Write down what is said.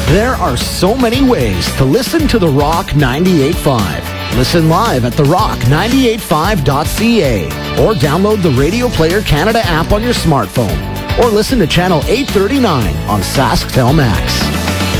There are so many ways to listen to The Rock 98.5. Listen live at therock985.ca or download the Radio Player Canada app on your smartphone or listen to Channel 839 on SaskTel Max.